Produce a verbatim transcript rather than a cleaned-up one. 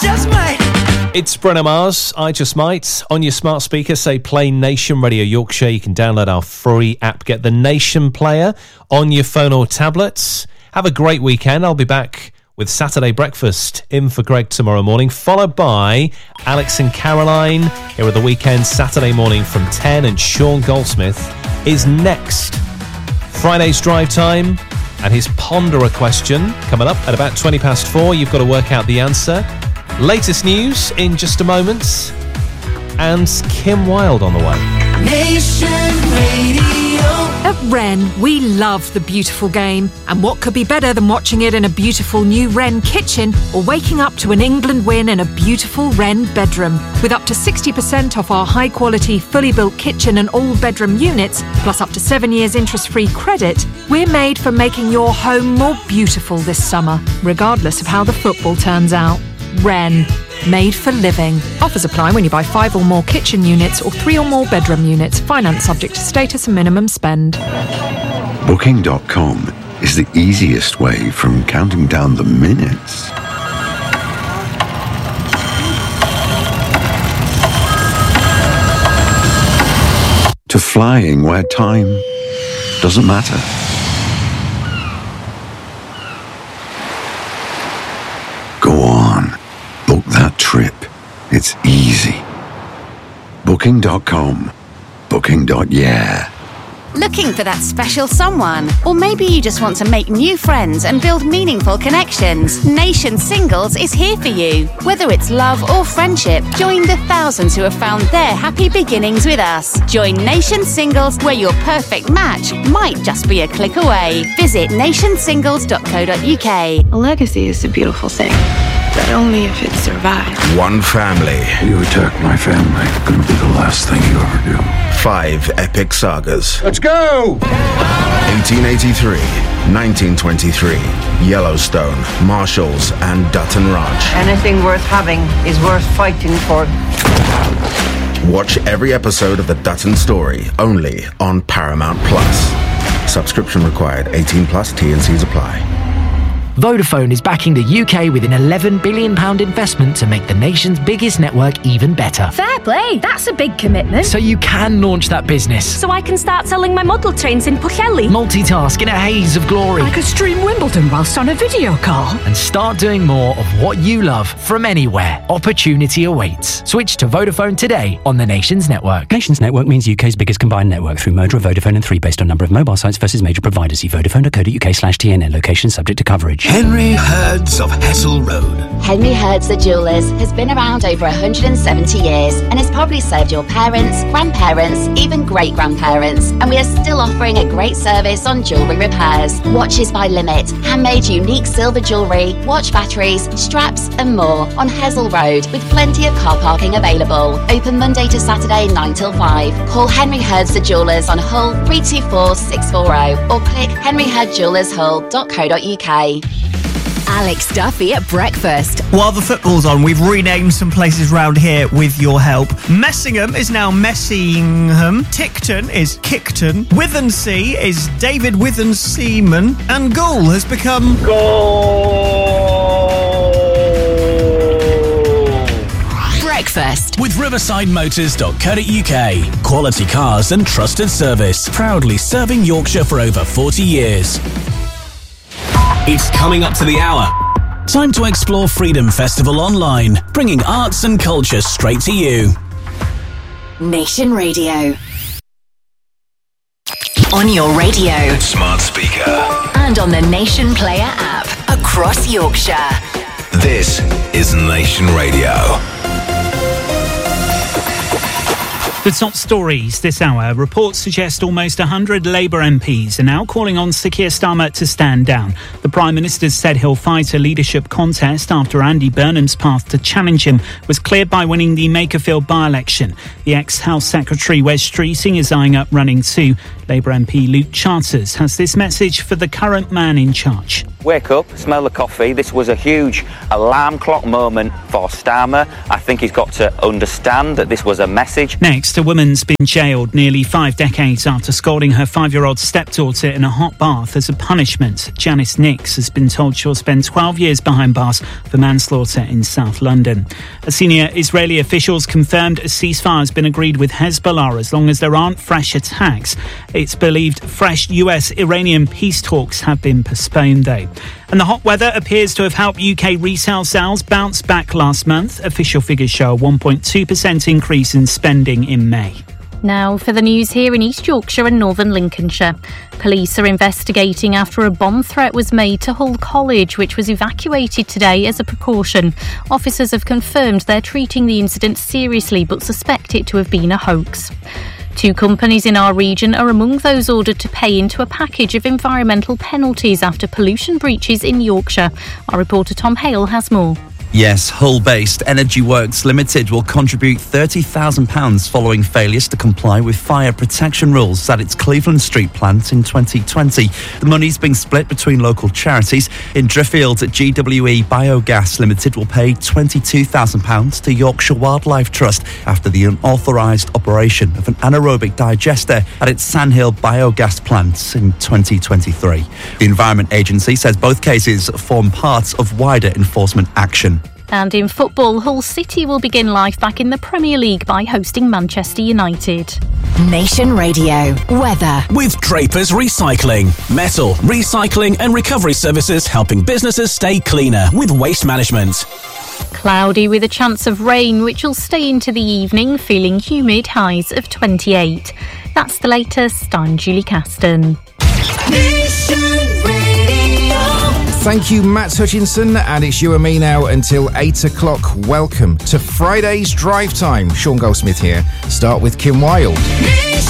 just might. It's Bruno Mars, I Just Might. On your smart speaker, say Play Nation Radio Yorkshire. You can download our free app. Get the Nation player on your phone or tablets. Have a great weekend. I'll be back with Saturday Breakfast in for Greg tomorrow morning, followed by Alex and Caroline here at the weekend Saturday morning from ten, and Sean Goldsmith is next. Friday's drive time and his Ponder a Question coming up at about twenty past four. You've got to work out the answer. Latest news in just a moment, and Kim Wilde on the way. Nation Radio. At Wren, we love the beautiful game. And what could be better than watching it in a beautiful new Wren kitchen or waking up to an England win in a beautiful Wren bedroom? With up to sixty percent off our high-quality, fully built kitchen and all-bedroom units, plus up to seven years interest-free credit, we're made for making your home more beautiful this summer, regardless of how the football turns out. Wren. Made for living. Offers apply when you buy five or more kitchen units or three or more bedroom units. Finance subject to status and minimum spend. Booking dot com is the easiest way from counting down the minutes to flying where time doesn't matter. Go on. Book that trip. It's easy. Booking dot com. Booking. Yeah. Looking for that special someone? Or maybe you just want to make new friends and build meaningful connections. Nation Singles is here for you. Whether it's love or friendship, join the thousands who have found their happy beginnings with us. Join Nation Singles, where your perfect match might just be a click away. Visit nation singles dot co dot uk. A legacy is a beautiful thing, but only if it survives. One family. You attack my family, gonna be the last thing you ever do. Five epic sagas. Let's go! eighteen eighty-three, nineteen twenty-three, Yellowstone, Marshalls, and Dutton Ranch. Anything worth having is worth fighting for. Watch every episode of The Dutton Story, only on Paramount Plus. Subscription required. eighteen plus. T and C's apply. Vodafone is backing the U K with an eleven billion pounds investment to make the nation's biggest network even better. Fair play, that's a big commitment. So you can launch that business. So I can start selling my model trains in Pwllheli. Multitask in a haze of glory. I could stream Wimbledon whilst on a video call. And start doing more of what you love from anywhere. Opportunity awaits. Switch to Vodafone today on the Nation's network. Nation's network means U K's biggest combined network through Moda, Vodafone and three based on number of mobile sites versus major providers. See vodafone dot co dot uk slash T N N. Location subject to coverage. Henry Herds of Hessel Road. Henry Herds the Jewellers has been around over one hundred seventy years and has probably served your parents, grandparents, even great-grandparents. And we are still offering a great service on jewellery repairs. Watches by limit, handmade unique silver jewellery, watch batteries, straps and more on Hessel Road with plenty of car parking available. Open Monday to Saturday nine till five. Call Henry Herds the Jewellers on Hull three two four six four zero or click henry herd jewellers hull dot co dot uk. Alex Duffy at breakfast. While the football's on, we've renamed some places round here with your help. Messingham is now Messingham. Tickton is Kickton. Withensea is David Withenseaman. And Goole has become... Breakfast with riverside motors dot co dot uk. Quality cars and trusted service. Proudly serving Yorkshire for over forty years. It's coming up to the hour. Time to explore Freedom Festival online, bringing arts and culture straight to you. Nation Radio. On your radio, smart speaker, and on the Nation Player app across Yorkshire. This is Nation Radio. The top stories this hour. Reports suggest almost one hundred Labour M Ps are now calling on Sir Keir Starmer to stand down. The Prime Minister said he'll fight a leadership contest after Andy Burnham's path to challenge him was cleared by winning the Makerfield by-election. The ex-Health Secretary Wes Streeting is eyeing up running too. Labour M P Luke Charters has this message for the current man in charge. Wake up, smell the coffee. This was a huge alarm clock moment for Starmer. I think he's got to understand that this was a message. Next, Manchester woman's been jailed nearly five decades after scalding her five-year-old stepdaughter in a hot bath as a punishment. Janice Nix has been told she'll spend twelve years behind bars for manslaughter in South London. A senior Israeli officials confirmed a ceasefire has been agreed with Hezbollah as long as there aren't fresh attacks. It's believed fresh U S-Iranian peace talks have been postponed, though. And the hot weather appears to have helped U K resale sales bounce back last month. Official figures show a one point two percent increase in spending in May. Now for the news here in East Yorkshire and Northern Lincolnshire. Police are investigating after a bomb threat was made to Hull College, which was evacuated today as a precaution. Officers have confirmed they're treating the incident seriously but suspect it to have been a hoax. Two companies in our region are among those ordered to pay into a package of environmental penalties after pollution breaches in Yorkshire. Our reporter Tom Hale has more. Yes, Hull-based Energy Works Limited will contribute thirty thousand pounds following failures to comply with fire protection rules at its Cleveland Street plant in twenty twenty. The money's being split between local charities. In Driffield, G W E Biogas Limited will pay twenty-two thousand pounds to Yorkshire Wildlife Trust after the unauthorised operation of an anaerobic digester at its Sandhill Biogas plant in twenty twenty-three. The Environment Agency says both cases form part of wider enforcement action. And in football, Hull City will begin life back in the Premier League by hosting Manchester United. Nation Radio weather. With Drapers Recycling. Metal, recycling and recovery services helping businesses stay cleaner with waste management. Cloudy with a chance of rain, which will stay into the evening, feeling humid, highs of twenty-eight. That's the latest. I'm Julie Caston. Nation Radio. Thank you, Matt Hutchinson, and it's you and me now until eight o'clock. Welcome to Friday's Drive Time. Sean Goldsmith here. Start with Kim Wilde.